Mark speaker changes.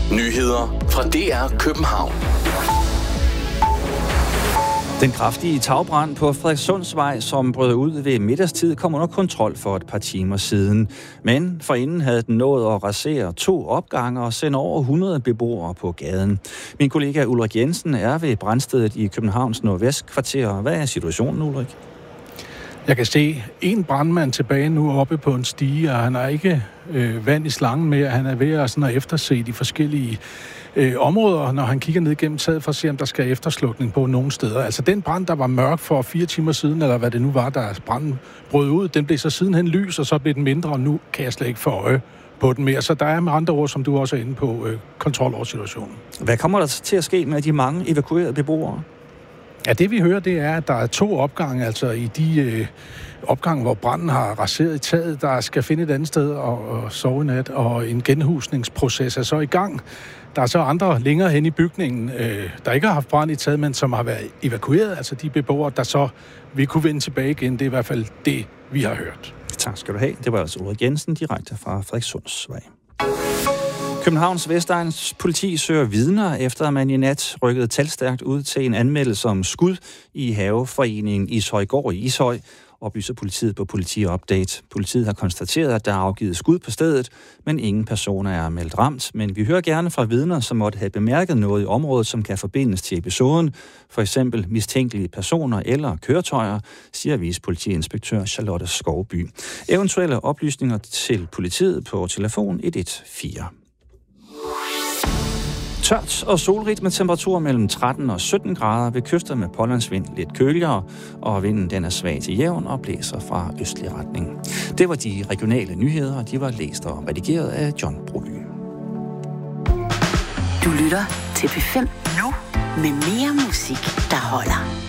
Speaker 1: Nyheder fra DR København.
Speaker 2: Den kraftige tagbrand på Frederikssundsvej, som brød ud ved middagstid, kom under kontrol for et par timer siden. Men forinden havde den nået at rasere 2 opgange og sende over 100 beboere på gaden. Min kollega Ulrik Jensen er ved brandstedet i Københavns Nordvestkvarter. Hvad er situationen, Ulrik?
Speaker 3: Jeg kan se en brandmand tilbage nu oppe på en stige, og han har ikke vand i slangen mere. Han er ved at efterse de forskellige områder, når han kigger ned gennem taget for at se, om der skal efterslukning på nogle steder. Altså den brand, der var mørk for 4 timer siden, eller hvad det nu var, der branden brød ud, den blev så sidenhen lys, og så blev den mindre, og nu kan jeg slet ikke få øje på den mere. Så der er med andre ord, som du også er inde på, kontrol over situationen.
Speaker 2: Hvad kommer der til at ske med de mange evakuerede beboere?
Speaker 3: Ja, det vi hører, det er, at der er 2 opgange, altså i de opgange, hvor branden har raseret i taget, der skal finde et andet sted og sove i nat, og en genhusningsproces er så i gang. Der er så andre længere hen i bygningen, der ikke har haft brand i taget, men som har været evakueret, altså de beboere, der så vil kunne vende tilbage igen. Det er i hvert fald det, vi har hørt.
Speaker 2: Tak skal du have. Det var altså Ulrik Jensen direkte fra Frederikssundsvej. Københavns Vestegns politi søger vidner, efter at man i nat rykkede talstærkt ud til en anmeldelse om skud i haveforeningen Ishøjgård i Ishøj, oplyser politiet på Politiupdate. Politiet har konstateret, at der er afgivet skud på stedet, men ingen personer er meldt ramt. Men vi hører gerne fra vidner, som måtte have bemærket noget i området, som kan forbindes til episoden. For eksempel mistænkelige personer eller køretøjer, siger vicepolitiinspektør Charlotte Skovby. Eventuelle oplysninger til politiet på telefon 114. Tørt og solrigt med temperaturer mellem 13 og 17 grader ved kyster med pålandsvind lidt køligere, og vinden den er svag til jævn og blæser fra østlig retning. Det var de regionale nyheder, og de var læst og redigeret af John Broly.
Speaker 4: Du lytter til P5 nu med mere musik, der holder.